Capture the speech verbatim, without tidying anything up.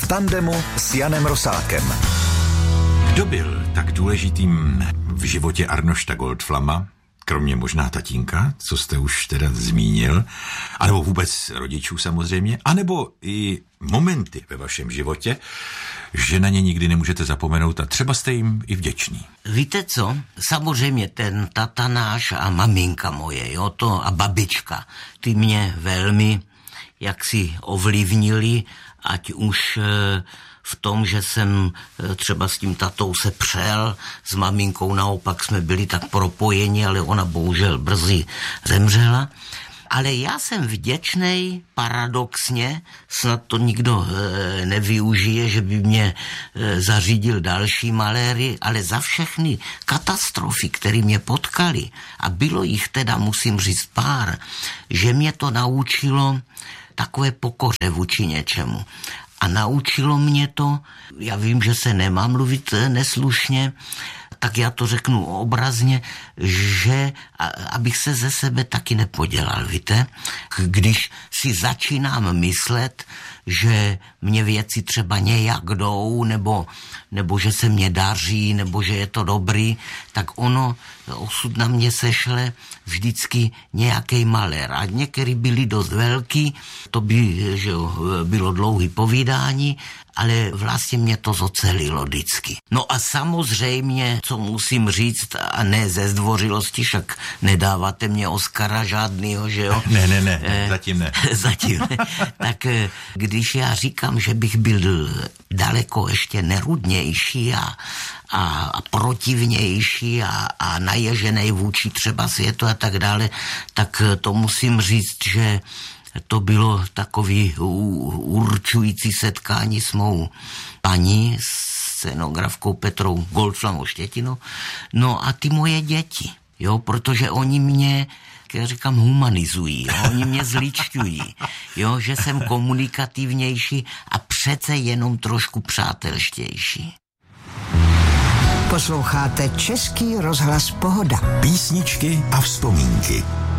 v tandemu s Janem Rosátkem. Kdo byl tak důležitým v životě Arnošta Goldflama, kromě možná tatínka, co jste už teda zmínil, anebo vůbec rodičů samozřejmě, anebo i momenty ve vašem životě, že na ně nikdy nemůžete zapomenout a třeba jste jim i vděční? Víte co? Samozřejmě ten tatanáš a maminka moje, jo, to a babička, ty mě velmi jaksi ovlivnili, ať už v tom, že jsem třeba s tím tatou se přel, s maminkou naopak jsme byli tak propojeni, ale ona bohužel brzy zemřela. Ale já jsem vděčnej, paradoxně, snad to nikdo e, nevyužije, že by mě e, zařídil další maléry, ale za všechny katastrofy, které mě potkaly, a bylo jich teda, musím říct, pár, že mě to naučilo takové pokoře vůči něčemu. A naučilo mě to, já vím, že se nemá mluvit neslušně, tak já to řeknu obrazně, že a, abych se ze sebe taky nepodělal, víte? Když si začínám myslet, že mě věci třeba nějak jdou, nebo, nebo že se mě daří, nebo že je to dobrý, tak ono, osud na mě sešle vždycky nějaký malér. A některý byli dost velký, to by že jo, bylo dlouhý povídání, ale vlastně mě to zocelilo vždycky. No a samozřejmě, co musím říct, a ne ze zdvořilosti, však nedáváte mě Oscara žádnýho, že jo? Ne, ne, ne, eh, zatím ne. Zatím ne. Tak když já říkám, že bych byl daleko ještě nerudnější a, a, a protivnější a, a naježený vůči třeba světu a tak dále, tak to musím říct, že to bylo takový určující setkání s mou paní, scenografkou Petrou Goldflamovou Štětinou, no a ty moje děti, jo, protože oni mě, jak říkám, humanizují, jo? Oni mě zličťují, jo, že jsem komunikativnější a přece jenom trošku přátelštější. Posloucháte Český rozhlas Pohoda. Písničky a vzpomínky.